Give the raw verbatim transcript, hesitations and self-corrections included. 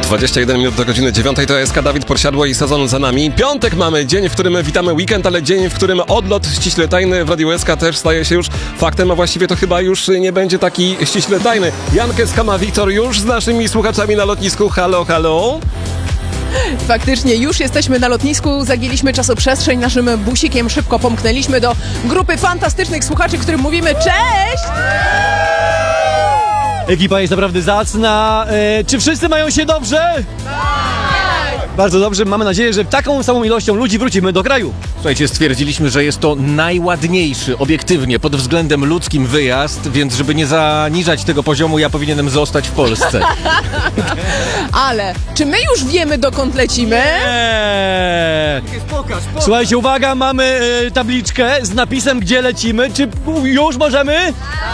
dwadzieścia jeden minut do godziny dziewiątej, to jest Dawid Podsiadło i sezon za nami. Piątek mamy, dzień, w którym witamy weekend, ale dzień, w którym odlot ściśle tajny w Radiu S K też staje się już faktem, a właściwie to chyba już nie będzie taki ściśle tajny. Jankę Skama Wiktor już z naszymi słuchaczami na lotnisku. Halo, halo. Faktycznie, już jesteśmy na lotnisku, zagięliśmy czasoprzestrzeń, naszym busikiem szybko pomknęliśmy do grupy fantastycznych słuchaczy, którym mówimy cześć! Ekipa jest naprawdę zacna. E, czy wszyscy mają się dobrze? Tak! Bardzo dobrze. Mamy nadzieję, że taką samą ilością ludzi wrócimy do kraju. Słuchajcie, stwierdziliśmy, że jest to najładniejszy, obiektywnie, pod względem ludzkim wyjazd, więc żeby nie zaniżać tego poziomu, ja powinienem zostać w Polsce. Ale czy my już wiemy, dokąd lecimy? Eee. Słuchajcie, uwaga, mamy e, tabliczkę z napisem, gdzie lecimy. Czy już możemy?